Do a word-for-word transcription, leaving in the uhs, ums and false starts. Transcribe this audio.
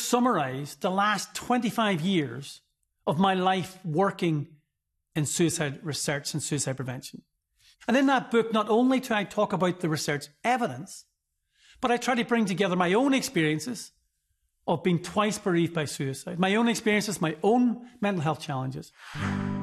summarised the last twenty-five years of my life working in suicide research and suicide prevention. And in that book, not only do I talk about the research evidence, but I try to bring together my own experiences of being twice bereaved by suicide, my own experiences, my own mental health challenges.